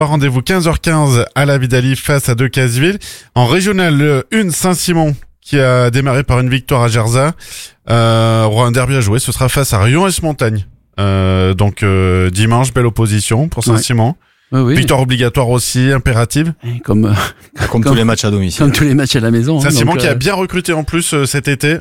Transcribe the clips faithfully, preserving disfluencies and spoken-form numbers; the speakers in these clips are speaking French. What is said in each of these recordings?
Rendez-vous quinze heures quinze à la Vidali face à Decazeville. En régional un, Saint-Simon qui a démarré par une victoire à Jersey. Euh, aura un derby à jouer. Ce sera face à Rion-Esmontagne. Euh, donc euh, dimanche, belle opposition pour Saint-Simon. Ouais. Oui, oui. Victoire obligatoire aussi, impérative. Comme, euh, comme, comme tous les matchs à domicile. Comme tous les matchs à la maison. Saint-Simon hein, qui euh... a bien recruté en plus euh, cet été.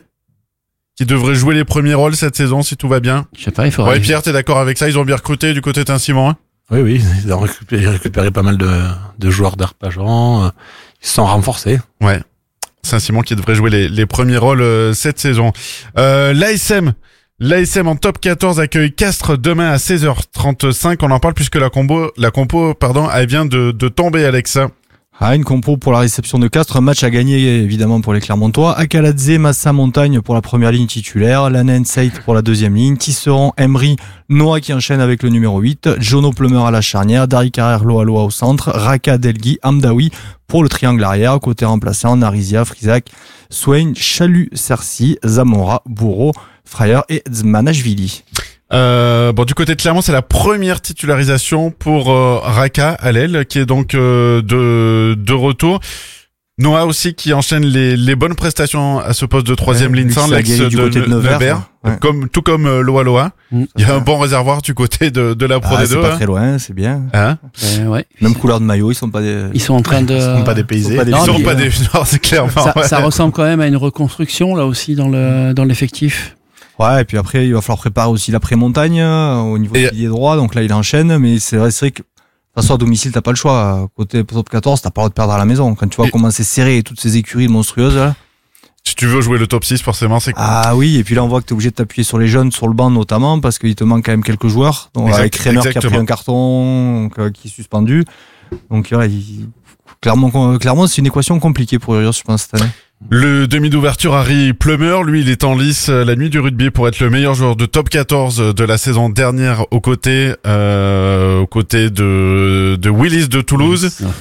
Qui devrait jouer les premiers rôles cette saison si tout va bien. Je sais pas, il faudrait... Ouais, Pierre, t'es d'accord avec ça? Ils ont bien recruté du côté de Saint-Simon, hein? Oui, oui, ils ont récupéré, récupéré pas mal de, de joueurs d'Arpajon. Ils se sont renforcés. Ouais. Saint-Simon qui devrait jouer les, les premiers rôles euh, cette saison. Euh, L'A S M, l'A S M en top quatorze accueille Castres demain à seize heures trente-cinq. On en parle puisque la combo, la compo, pardon, elle vient de, de tomber, Alexa. Ah, une compo pour la réception de Castres, un match à gagner évidemment pour les Clermontois. Akaladze, Massa Montagne pour la première ligne titulaire, Lanen Seit pour la deuxième ligne, Tisserand, Emery, Noah qui enchaîne avec le numéro huit, Jono Plumeur à la charnière, Dari Carrère, Loa Loa au centre, Raka Delgui, Amdawi pour le triangle arrière, côté remplaçant, Narizia, Frisac, Swain, Chalut, Cercy, Zamora, Bourreau, Fryer et Zmanashvili. Euh, bon, du côté de Clermont, c'est la première titularisation pour euh, Raka à l'aile, qui est donc euh, de, de retour. Noah aussi qui enchaîne les, les bonnes prestations à ce poste de troisième ouais, ligne centre, l'ex de, du côté de Nevers, ouais. comme tout comme euh, Loa Loa. Mmh. Il y a un bon réservoir du côté de, de la Pro ah, D deux. C'est pas hein. très loin, c'est bien. Hein euh, ouais. Même couleur de maillot, ils sont pas des... Ils sont en train de. Ils sont pas dépaysés. Ils sont pas des, Ils non, sont pas euh, des... Non, c'est clairement. Ça, ouais. ça ressemble quand même à une reconstruction là aussi dans le dans l'effectif. Ouais, et puis après, il va falloir préparer aussi l'après-montagne euh, au niveau et... du pilier droit. Donc là, il enchaîne, mais c'est vrai, c'est vrai que de toute façon, à domicile, t'as pas le choix. Côté top quatorze, t'as pas le droit de perdre à la maison. Quand tu vois et... comment c'est serré et toutes ces écuries monstrueuses, là. Si tu veux jouer le top six, forcément, c'est... Ah oui, et puis là, on voit que t'es obligé de t'appuyer sur les jeunes, sur le banc notamment, parce qu'il te manque quand même quelques joueurs. Donc, exact, avec Renner qui a pris un carton, donc, euh, qui est suspendu. Donc, ouais, il... clairement, clairement, c'est une équation compliquée pour Urios, je pense, cette année. Le demi d'ouverture, Harry Plumeur, lui, il est en lice la nuit du rugby pour être le meilleur joueur de top quatorze de la saison dernière aux côtés, euh, aux côtés de, de Willis de Toulouse. Ouais.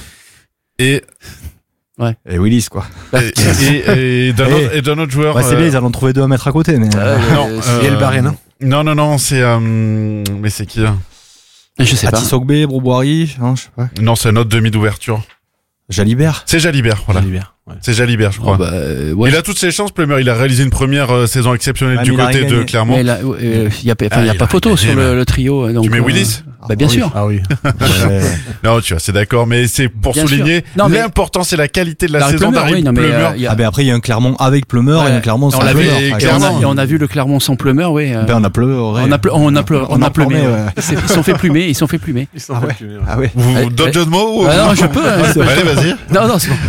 Et, ouais. Et Willis, quoi. Et, et, et, d'un autre, et d'un autre joueur. Ouais, c'est bien, ils en ont trouvé deux à mettre à côté, mais. Euh, non, c'est euh, El Barré, non? Non, non, non, c'est, euh, mais c'est qui, là? Je sais pas. Atisogbe, Brouboirie, non, je sais pas. Non, c'est un autre demi d'ouverture. Jalibert. C'est Jalibert, voilà. Jalibert, ouais. C'est Jalibert, je crois. Oh bah, euh, ouais. Il a toutes ses chances, Plumeur. Il a réalisé une première euh, saison exceptionnelle ah, du côté de Clermont. Il n'y a, euh, y a, enfin, ah, y a pas photo sur le, le trio. Donc, tu mets euh, Willis? Bah, bien ah, sûr. Oui. Ah oui. Ouais. Non, tu vois, c'est d'accord, mais c'est pour bien souligner non, mais... l'important, c'est la qualité de la non, saison d'Harry oui, non, mais, Plumeur. euh, y a... Ah ben après il y a un Clermont avec Plumeur ouais. et un Clermont sans on Plumeur. Et, et, on a, et on a vu le Clermont sans Plumeur, oui. Euh... Ben on a pleuré. On a ple... on a ple... on, on a plumé. Ouais. Ils sont fait plumer, ils sont fait plumer. Ils sont ah, ouais. plumés, ouais. ah ouais. Vous, Ouais. vous d'autres jeux de mots ou... ah non, je peux. Hein, allez, vas-y. Non, non, c'est bon.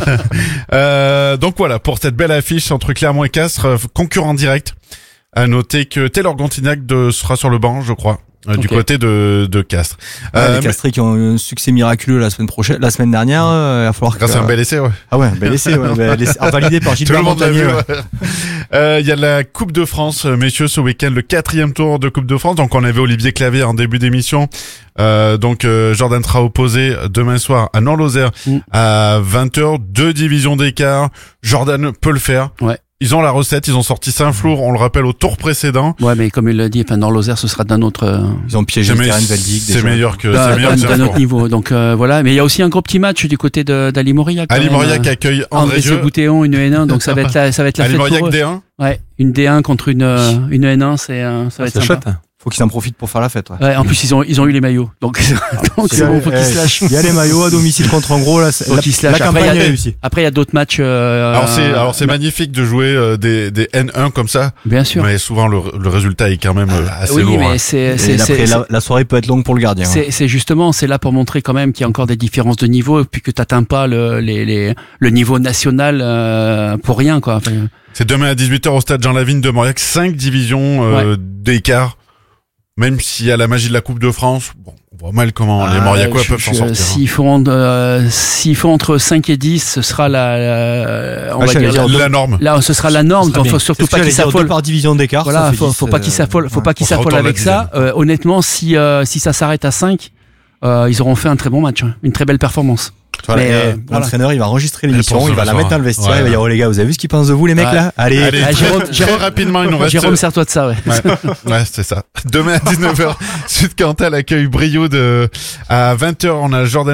euh, donc voilà, pour cette belle affiche entre Clermont et Castres, euh, concurrent direct. À noter que Taylor Gontignac de, sera sur le banc, je crois. Euh, okay. Du côté de, de Castres. Ouais, euh, les Castrés mais... qui ont eu un succès miraculeux la semaine prochaine, la semaine dernière, euh, il va falloir grâce que... à un bel essai, ouais. Ah ouais, un bel essai, ouais. bel essai validé par Gilbert Montagnier. Ouais. Euh, il y a la Coupe de France, messieurs, ce week-end, le quatrième tour de Coupe de France. Donc, on avait Olivier Clavé en début d'émission. Euh, donc, euh, Jordan sera opposé demain soir à Nord-Lozère mm. à vingt heures, deux divisions d'écart. Jordan peut le faire. Ouais. Ils ont la recette, ils ont sorti Saint-Flour, on le rappelle, au tour précédent. Ouais, mais comme il l'a dit, enfin, dans l'Lozère, ce sera d'un autre... Euh... Ils ont piégé le terrain de Veldic. C'est meilleur que, bah, c'est meilleur d'un, que d'un autre niveau. Donc, euh, voilà. Mais il y a aussi un gros petit match du côté de, d'Ali Mauriac. Ali Mauriac euh, accueille André Dieu. Boutéon, une N un, donc ça va être la, ça va être la Ali fête Mauriac pour eux. D un. Ouais. Une D un contre une, euh, une N un, c'est, euh, ça va c'est être chouette. sympa. Faut qu'ils en profitent pour faire la fête. Ouais. Ouais, en plus ils ont ils ont eu les maillots, donc donc c'est bon, faut qu'ils se lâchent. Il y a les maillots à domicile contre un gros là. Faut la, qu'ils se lâchent. la Après il y a réussi. après il y a d'autres matchs. Euh, alors c'est alors c'est bah, magnifique de jouer euh, des des N un comme ça. Bien sûr. Mais souvent le, le résultat est quand même euh, assez oui, lourd. Oui, mais hein. c'est c'est, c'est, c'est la, la soirée peut être longue pour le gardien. C'est, hein. c'est justement c'est là pour montrer quand même qu'il y a encore des différences de niveau et puis que t'atteins pas le les, les le niveau national euh, pour rien quoi. Enfin, c'est demain à dix-huit heures au stade Jean Lavigne de Mauriac, cinq divisions euh, ouais. d'écart. Même s'il y a la magie de la Coupe de France, bon, on voit mal comment ah, les Mauriacois peuvent s'en sortir. S'il faut, euh, s'il faut entre cinq et dix, ce sera la, la on ah, va dire, dire la norme. Là, ce sera la norme. Donc, faut surtout pas qu'ils s'affolent. Par division d'écart. Voilà, faut, faut pas qu'ils s'affolent, faut pas qu'ils s'affolent avec ça. Euh, honnêtement, si, euh, si ça s'arrête à cinq, euh, ils auront fait un très bon match, hein, une très belle performance. Voilà, Mais, et euh, voilà. l'entraîneur, il va enregistrer Et l'émission, pour il va ce la soir. mettre dans le vestiaire, Ouais. il va dire, oh les gars, vous avez vu ce qu'ils pensent de vous, les mecs, Ouais. là? Allez. Allez, Ah, très, Jérôme- très Jérôme- rapidement, il nous reste. Jérôme, sers-toi de ça, ouais. Ouais, ouais, c'est ça. Demain à dix-neuf heures, Sud Cantal accueille Brio de, à vingt heures, on a Jordan